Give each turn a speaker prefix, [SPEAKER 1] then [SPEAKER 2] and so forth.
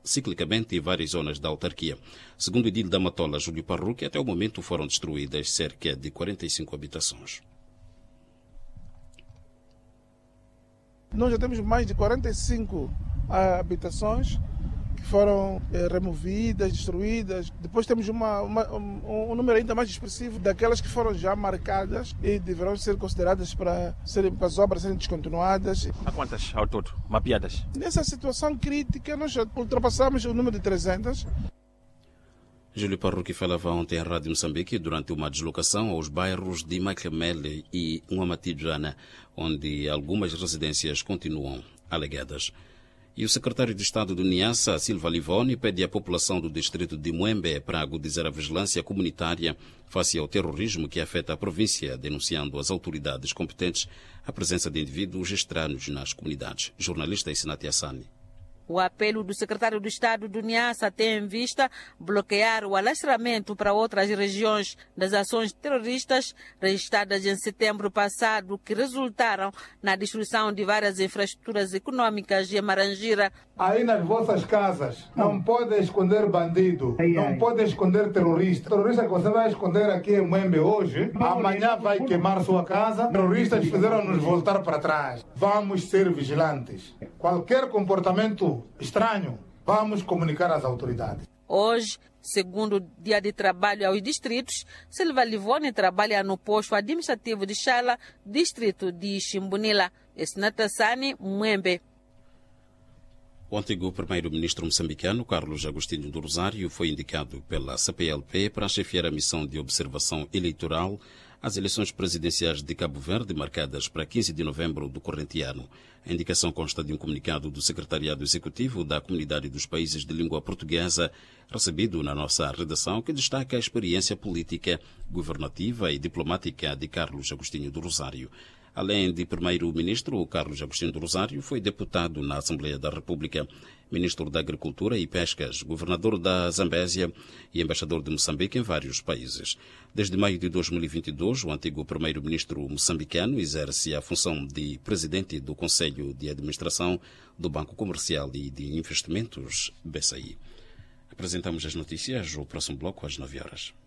[SPEAKER 1] ciclicamente em várias zonas da autarquia. Segundo o edil da Matola, Júlio Parruque, até o momento foram destruídas cerca de 45 habitações.
[SPEAKER 2] Nós já temos mais de 45 habitações que foram removidas, destruídas. Depois temos um número ainda mais expressivo daquelas que foram já marcadas e deverão ser consideradas para as obras serem descontinuadas.
[SPEAKER 3] Há quantas ao todo, mapeadas?
[SPEAKER 2] Nessa situação crítica, nós já ultrapassamos o número de 300.
[SPEAKER 1] Júlio Parruque falava ontem à Rádio Moçambique durante uma deslocação aos bairros de Macamele e Nhamatijana, onde algumas residências continuam alegadas. E o secretário de Estado do Niassa, Silva Livoni, pede à população do distrito de Muembe para agudizar a vigilância comunitária face ao terrorismo que afeta a província, denunciando às autoridades competentes a presença de indivíduos estranhos nas comunidades. Jornalista Issinati Hassani.
[SPEAKER 4] O apelo do secretário do Estado do Niassa tem em vista bloquear o alastramento para outras regiões das ações terroristas registradas em setembro passado, que resultaram na destruição de várias infraestruturas econômicas em Marangira.
[SPEAKER 5] Aí nas vossas casas não podem esconder bandido, não podem esconder terrorista. Terrorista que você vai esconder aqui em Muembe hoje, amanhã vai queimar sua casa. Terroristas fizeram-nos voltar para trás. Vamos ser vigilantes. Qualquer comportamento estranho, vamos comunicar às autoridades.
[SPEAKER 4] Hoje, segundo o dia de trabalho aos distritos, Silva Livoni trabalha no posto administrativo de Chala, distrito de Chimbunila. Esnatasani, Muembe.
[SPEAKER 1] O antigo primeiro-ministro moçambicano, Carlos Agostinho do Rosário, foi indicado pela CPLP para chefiar a missão de observação eleitoral às eleições presidenciais de Cabo Verde, marcadas para 15 de novembro do corrente ano. A indicação consta de um comunicado do Secretariado Executivo da Comunidade dos Países de Língua Portuguesa, recebido na nossa redação, que destaca a experiência política, governativa e diplomática de Carlos Agostinho do Rosário. Além de primeiro-ministro, Carlos Agostinho do Rosário foi deputado na Assembleia da República, ministro da Agricultura e Pescas, governador da Zambésia e embaixador de Moçambique em vários países. Desde maio de 2022, o antigo primeiro-ministro moçambicano exerce a função de presidente do Conselho de Administração do Banco Comercial e de Investimentos, BCI. Apresentamos as notícias, o próximo bloco às 9 horas.